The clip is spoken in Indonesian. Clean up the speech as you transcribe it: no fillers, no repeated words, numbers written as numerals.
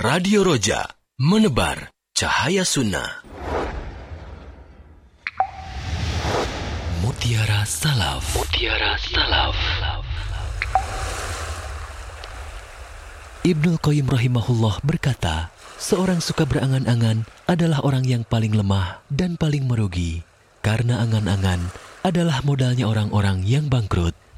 Radio Roja, menebar cahaya sunnah. Mutiara Salaf. Mutiara Salaf. Ibnul Qayyim rahimahullah berkata, seorang suka berangan-angan adalah orang yang paling lemah dan paling merugi, karena angan-angan adalah modalnya orang-orang yang bangkrut.